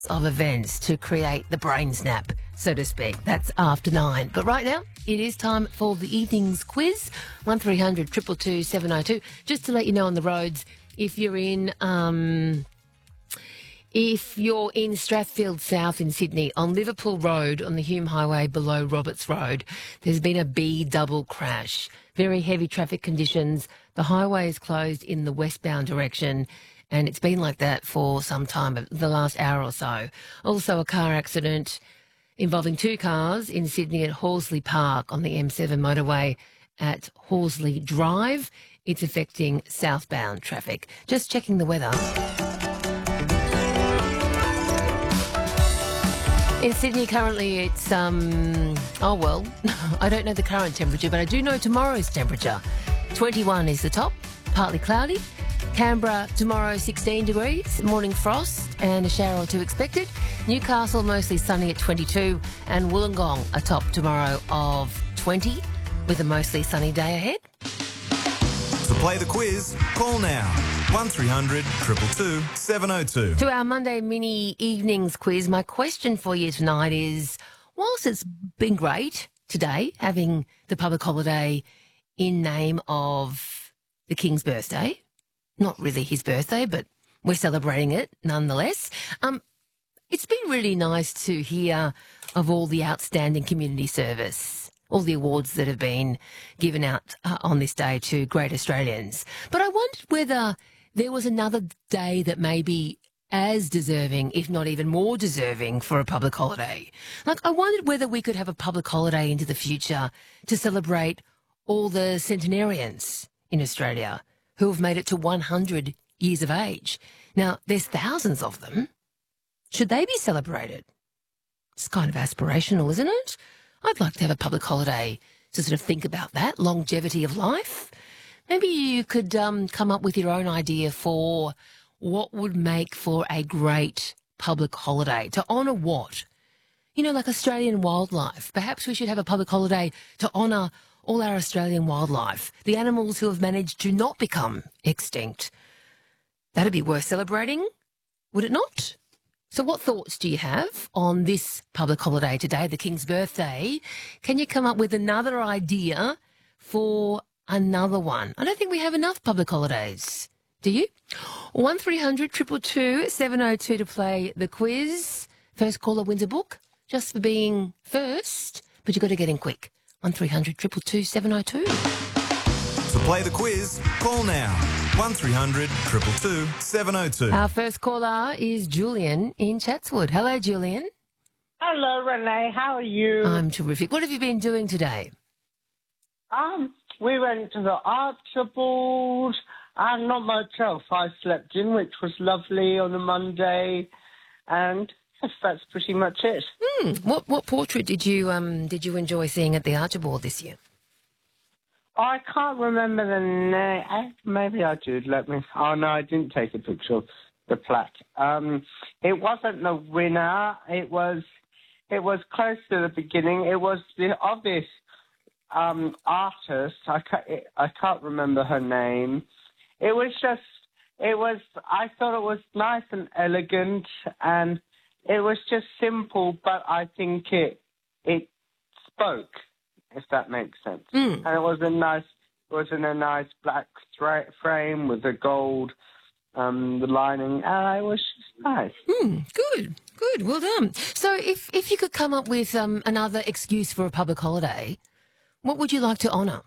of events to create the brain snap, so to speak. That's after 9. But right now, it is time for the evening's quiz. 1300 222 702. Just to let you know on the roads, if you're in Strathfield South in Sydney, on Liverpool Road, on the Hume Highway below Roberts Road, there's been a B double crash. Very heavy traffic conditions. The highway is closed in the westbound direction, and it's been like that for some time, the last hour or so. Also, a car accident involving 2 cars in Sydney at Horsley Park on the M7 motorway at Horsley Drive. It's affecting southbound traffic. Just checking the weather. In Sydney currently it's, I don't know the current temperature, but I do know tomorrow's temperature. 21 is the top, partly cloudy. Canberra tomorrow 16 degrees, morning frost and a shower or 2 expected. Newcastle mostly sunny at 22 and Wollongong a top tomorrow of 20 with a mostly sunny day ahead. To play the quiz, call now. 1300 222 702. To our Monday mini evenings quiz, my question for you tonight is, whilst it's been great today having the public holiday in name of the King's birthday, not really his birthday, but we're celebrating it nonetheless. It's been really nice to hear of all the outstanding community service, all the awards that have been given out on this day to great Australians. But I wondered whether there was another day that may be as deserving, if not even more deserving, for a public holiday. Like, I wondered whether we could have a public holiday into the future to celebrate all the centenarians in Australia who have made it to 100 years of age. Now, there's thousands of them. Should they be celebrated? It's kind of aspirational, isn't it? I'd like to have a public holiday to sort of think about that, longevity of life. Maybe you could come up with your own idea for what would make for a great public holiday. To honour what? You know, like Australian wildlife. Perhaps we should have a public holiday to honour all our Australian wildlife, the animals who have managed to not become extinct. That'd be worth celebrating, would it not? So what thoughts do you have on this public holiday today, the King's birthday? Can you come up with another idea for another one? I don't think we have enough public holidays. Do you? 1300 222 702 to play the quiz. First caller wins a book just for being first, but you've got to get in quick. 1300 222 702. To play the quiz, call now. 1300 222 702. Our first caller is Julian in Chatswood. Hello, Julian. Hello, Renee. How are you? I'm terrific. What have you been doing today? We went to the Archibald and not much else. I slept in, which was lovely on a Monday, and yes, that's pretty much it. What portrait did you enjoy seeing at the Archibald this year? I can't remember the name. Maybe I did. Oh no, I didn't take a picture of the plaque. It wasn't the winner. It was close to the beginning. It was the obvious artist. I can't remember her name. I thought it was nice and elegant, and it was just simple, but I think it spoke, if that makes sense. And it was in a nice black frame with the gold the lining, and it was just nice. Good, well done. So if you could come up with another excuse for a public holiday, what would you like to honour?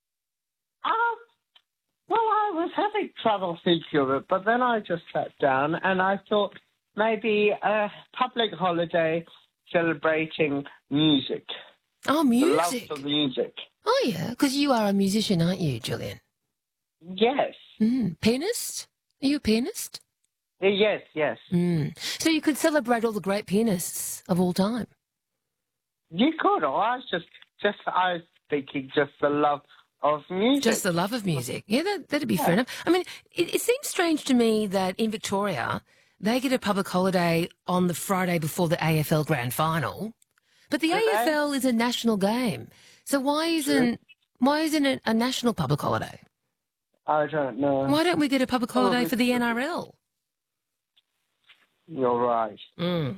Well, I was having trouble thinking of it, but then I just sat down and I thought maybe a public holiday celebrating music. Oh, music. The love for music. Oh, yeah, because you are a musician, aren't you, Julian? Yes. Pianist? Are you a pianist? Yes. So you could celebrate all the great pianists of all time. You could, or I was thinking just the love of music. Just the love of music. Yeah, that'd be fair enough. I mean, it seems strange to me that in Victoria, they get a public holiday on the Friday before the AFL Grand Final, but the AFL is a national game. So why isn't it a national public holiday? I don't know. Why don't we get a public holiday for the NRL? You're right.